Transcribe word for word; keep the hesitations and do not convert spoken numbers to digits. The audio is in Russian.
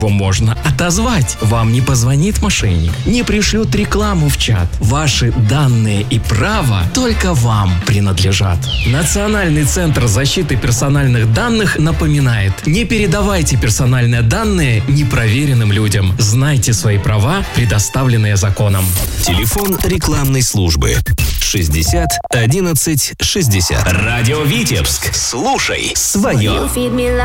можно отозвать. Вам не позвонит мошенник, не пришлют рекламу в чат. Ваши данные и права только вам принадлежат. Национальный центр защиты персональных данных напоминает: не передавайте персональные данные непроверенным людям. Знайте свои права, предоставленные законом. Телефон рекламной службы шестьдесят одиннадцать шестьдесят. Радио Витебск. Слушай свое.